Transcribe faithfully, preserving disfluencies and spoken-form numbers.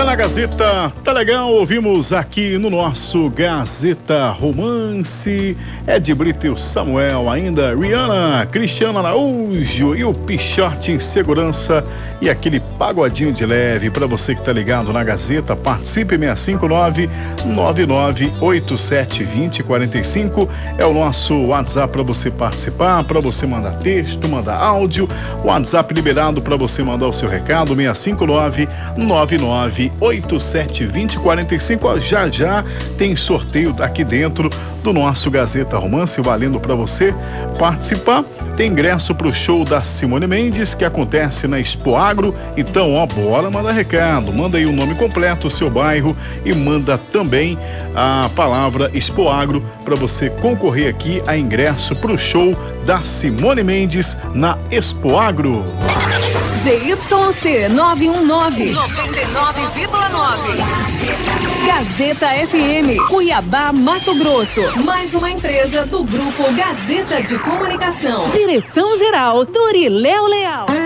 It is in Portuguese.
na Gazeta, tá legal, ouvimos aqui no nosso Gazeta Romance, Ed Brito e o Samuel, ainda Rihanna, Cristiano Araújo e o Pichote em Segurança e aquele pagodinho de leve para você que tá ligado na Gazeta. Participe, seis cinco nove, nove nove oito sete dois zero quatro cinco é o nosso WhatsApp para você participar, para você mandar texto, mandar áudio, WhatsApp liberado para você mandar o seu recado, seis cinco nove, nove nove oito sete dois zero quatro cinco. Já já tem sorteio aqui dentro do nosso Gazeta Romance, valendo para você participar. Tem ingresso pro show da Simone Mendes, que acontece na Expo Agro. Então, ó, bora mandar recado, manda aí o nome completo, o seu bairro e manda também a palavra Expo Agro para você concorrer aqui a ingresso pro show da Simone Mendes na Expo Agro. Z Y C nove um nove, noventa e nove vírgula nove. Gazeta F M, Cuiabá, Mato Grosso. Mais uma empresa do Grupo Gazeta de Comunicação. Direção-geral, Doriléo Leal.